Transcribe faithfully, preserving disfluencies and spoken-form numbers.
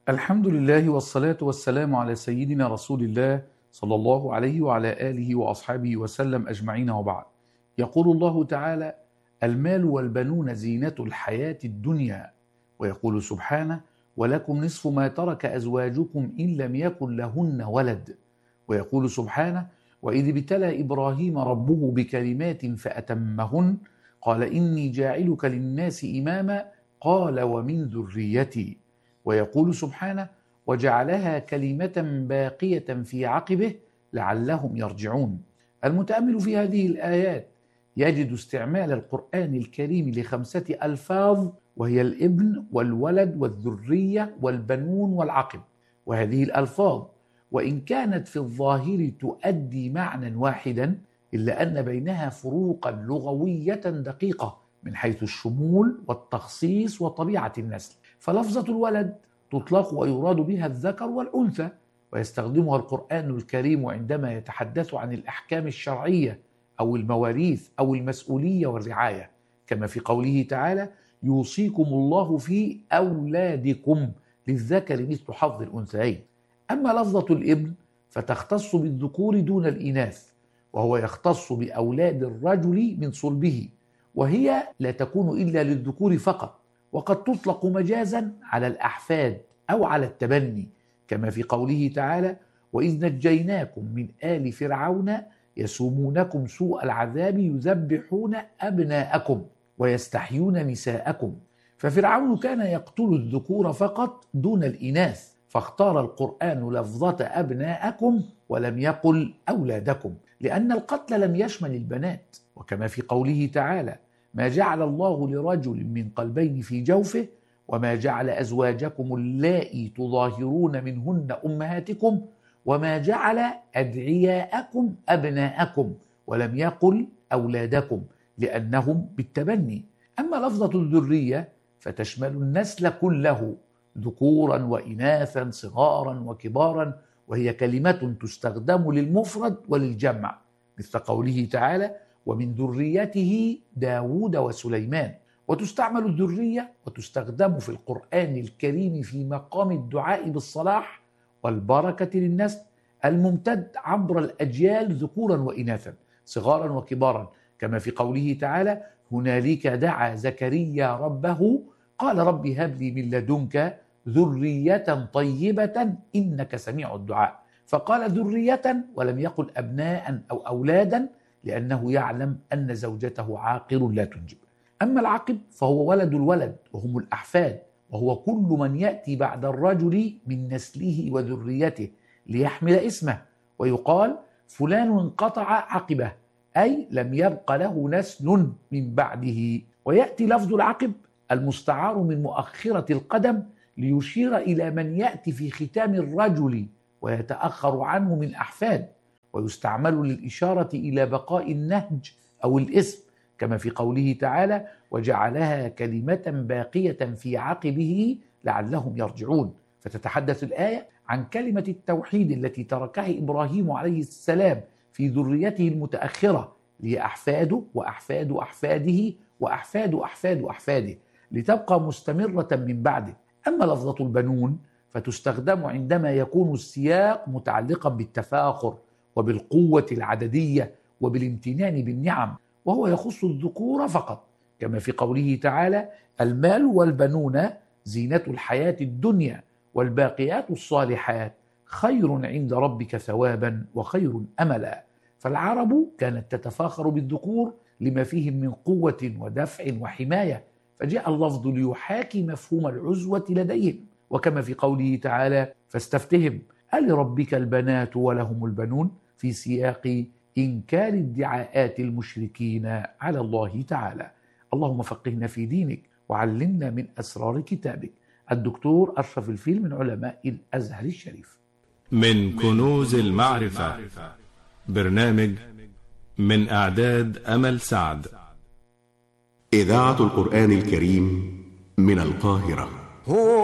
الحمد لله والصلاة والسلام على سيدنا رسول الله صلى الله عليه وعلى آله وأصحابه وسلم أجمعين، وبعد. يقول الله تعالى: المال والبنون زينة الحياة الدنيا. ويقول سبحانه: ولكم نصف ما ترك أزواجكم إن لم يكن لهن ولد. ويقول سبحانه: وإذ ابتلى إبراهيم ربه بكلمات فأتمهن قال إني جاعلك للناس إماما قال ومن ذريتي. ويقول سبحانه: وجعلها كلمة باقية في عقبه لعلهم يرجعون. المتأمل في هذه الآيات يجد استعمال القرآن الكريم لخمسة ألفاظ، وهي الابن والولد والذرية والبنون والعقب. وهذه الألفاظ وإن كانت في الظاهر تؤدي معنى واحدا، إلا أن بينها فروقا لغوية دقيقة من حيث الشمول والتخصيص وطبيعة النسل. فلفظة الولد تطلق ويراد بها الذكر والأنثى، ويستخدمها القرآن الكريم عندما يتحدث عن الأحكام الشرعية أو المواريث أو المسؤولية والرعاية، كما في قوله تعالى: يوصيكم الله في أولادكم للذكر مثل حظ الأنثيين. أما لفظة الابن فتختص بالذكور دون الإناث، وهو يختص بأولاد الرجل من صلبه، وهي لا تكون إلا للذكور فقط، وقد تطلق مجازا على الأحفاد أو على التبني، كما في قوله تعالى: وإذ نجيناكم من آل فرعون يسومونكم سوء العذاب يذبحون أبناءكم ويستحيون نساءكم. ففرعون كان يقتل الذكور فقط دون الإناث، فاختار القرآن لفظة أبناءكم ولم يقل أولادكم، لأن القتل لم يشمل البنات. وكما في قوله تعالى: ما جعل الله لرجل من قلبين في جوفه وما جعل أزواجكم اللائي تظاهرون منهن أمهاتكم وما جعل أدعياءكم أبناءكم ولم يقل أولادكم، لأنهم بالتبني. أما لفظة الذرية فتشمل النسل كله، ذكورا وإناثا، صغارا وكبارا، وهي كلمة تستخدم للمفرد وللجمع، مثل قوله تعالى: ومن ذريته داود وسليمان. وتستعمل الذرية وتستخدم في القرآن الكريم في مقام الدعاء بالصلاح والبركة للنسل الممتد عبر الأجيال، ذكورا وإناثا، صغارا وكبارا، كما في قوله تعالى: هنالك دعا زكريا ربه قال رب هب لي من لدنك ذرية طيبة إنك سميع الدعاء. فقال ذرية ولم يقل أبناء أو أولادا، لأنه يعلم أن زوجته عاقر لا تنجب. أما العقب فهو ولد الولد وهم الأحفاد، وهو كل من يأتي بعد الرجل من نسله وذريته ليحمل اسمه، ويقال فلان انقطع عقبه، أي لم يبق له نسل من بعده. ويأتي لفظ العقب المستعار من مؤخرة القدم ليشير إلى من يأتي في ختام الرجل ويتأخر عنه من أحفاد، ويستعمل للإشارة إلى بقاء النهج أو الاسم، كما في قوله تعالى: وجعلها كلمة باقية في عقبه لعلهم يرجعون. فتتحدث الآية عن كلمة التوحيد التي تركها إبراهيم عليه السلام في ذريته المتأخرة، لأحفاده وأحفاد أحفاده وأحفاد أحفاد أحفاده، لتبقى مستمرة من بعده. أما لفظة البنون فتستخدم عندما يكون السياق متعلقا بالتفاخر وبالقوة العددية وبالامتنان بالنعم، وهو يخص الذكور فقط، كما في قوله تعالى: المال والبنون زينة الحياة الدنيا والباقيات الصالحات خير عند ربك ثوابا وخير أملا. فالعرب كانت تتفاخر بالذكور لما فيهم من قوة ودفع وحماية، فجاء اللفظ ليحاكي مفهوم العزوة لديهم. وكما في قوله تعالى: فاستفتهم ألربك البنات ولهم البنون، في سياق إنكار ادعاءات المشركين على الله تعالى. اللهم فقهنا في دينك وعلمنا من أسرار كتابك. الدكتور أشرف الفيل من علماء الأزهر الشريف. من كنوز المعرفة، برنامج من إعداد أمل سعد. إذاعة القرآن الكريم من القاهرة.